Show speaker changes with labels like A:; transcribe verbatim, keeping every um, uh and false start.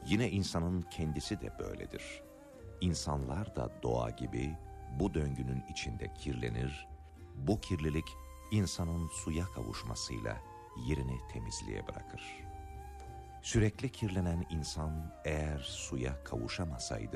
A: Yine insanın kendisi de böyledir. İnsanlar da doğa gibi bu döngünün içinde kirlenir, bu kirlilik insanın suya kavuşmasıyla yerini temizliğe bırakır. Sürekli kirlenen insan eğer suya kavuşamasaydı,